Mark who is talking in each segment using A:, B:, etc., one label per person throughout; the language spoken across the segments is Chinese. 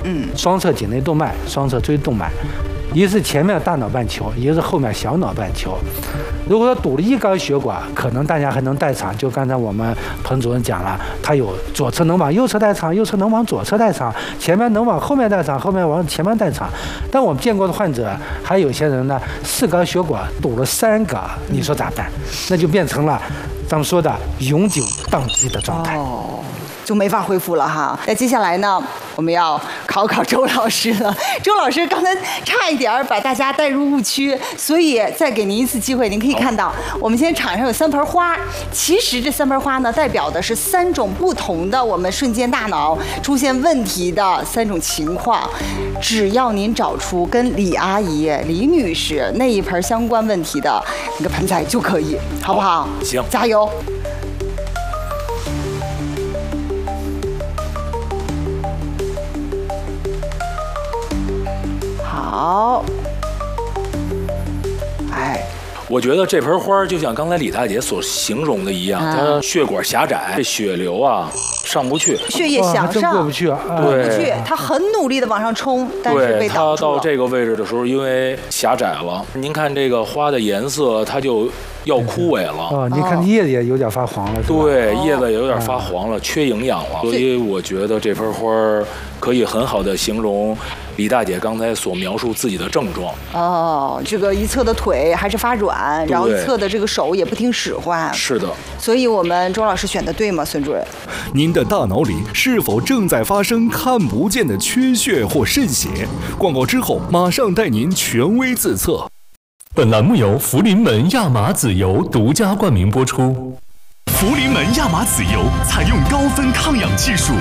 A: 双侧颈内动脉、双侧椎动脉，一是前面大脑半球，一个是后面小脑半球。如果说堵了一根血管，可能大家还能代偿。就刚才我们彭主任讲了，他有左侧能往右侧代偿，右侧能往左侧代偿，前面能往后面代偿，后面往前面代偿。但我们见过的患者，还有些人呢，4根血管堵了3根，你说咋办？那就变成了咱们说的永久宕机的状态。
B: 就没法恢复了哈。那接下来呢，我们要考周老师了。周老师刚才差一点把大家带入误区，所以再给您一次机会。您可以看到，我们现在场上有3盆花，其实这3盆花呢，代表的是3种不同的我们瞬间大脑出现问题的3种情况。只要您找出跟李阿姨、李女士那一盆相关问题的那个盆栽就可以，好不好？
C: 行，
B: 加油！好，
C: 我觉得这盆花就像刚才李大姐所形容的一样，它血管狭窄，这血流啊上不去，
B: 血液向上
A: 过不去啊，
B: 过不去，它很努力的往上冲，但是被挡住了。
C: 它到这个位置的时候，因为狭窄了，您看这个花的颜色，它就要枯萎了。
A: 你看叶子也有点发黄了，
C: 对，叶子也有点发黄了，缺营养了。所以我觉得这盆花可以很好的形容李大姐刚才所描述自己的症状。
B: 这个一侧的腿还是发软，然后一侧的这个手也不听使唤。
C: 是的。
B: 所以我们周老师选的对吗，孙主任？
D: 您的大脑里是否正在发生看不见的缺血或渗血？广告之后马上带您权威自测。
E: 本栏目由福临门亚麻籽油独家冠名播出。
D: 福临门亚麻籽油采用高分抗氧技术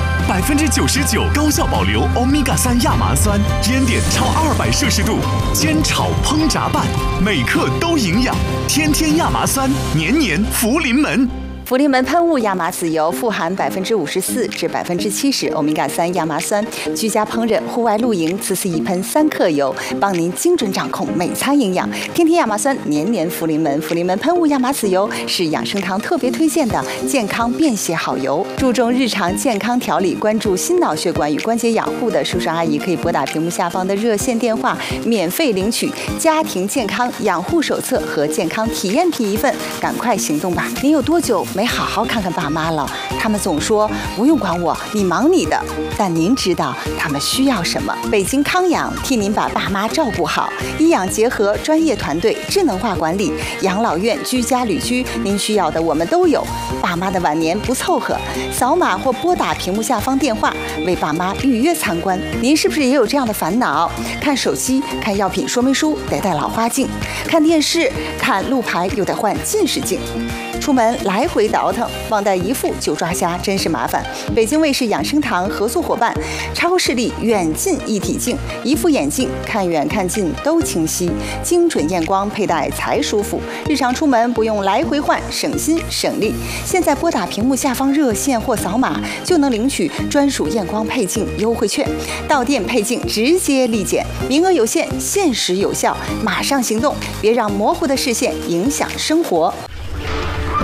D: ，99%高效保留欧米伽3亚麻酸，烟点超200摄氏度，煎炒烹炸拌，每克都营养，天天亚麻酸，年年福临门。
B: 福临门喷雾亚麻籽油富含54%至70%欧米伽3亚麻酸，居家烹饪、户外露营，此次一喷3克油，帮您精准掌控每餐营养。天天亚麻酸，年年福临门。福临门喷雾亚麻籽油是养生堂特别推荐的健康便携好油，注重日常健康调理，关注心脑血管与关节养护的叔叔阿姨可以拨打屏幕下方的热线电话，免费领取家庭健康养护手册和健康体验品1份，赶快行动吧！您有多久没好好看看爸妈了？他们总说不用管我，你忙你的。但您知道他们需要什么？北京康养替您把爸妈照顾好，医养结合，专业团队，智能化管理，养老院、居家旅居，您需要的我们都有。爸妈的晚年不凑合，扫码或拨打屏幕下方电话，为爸妈预约参观。您是不是也有这样的烦恼？看手机、看药品说明书得戴老花镜，看电视、看路牌又得换近视镜。出门来回倒腾，忘带一副就抓瞎，真是麻烦。北京卫视养生堂合作伙伴超视力远近一体镜，一副眼镜看远看近都清晰，精准验光佩戴才舒服。日常出门不用来回换，省心省力。现在拨打屏幕下方热线或扫码就能领取专属验光配镜优惠券，到店配镜直接立减，名额有限，限时有效，马上行动，别让模糊的视线影响生活。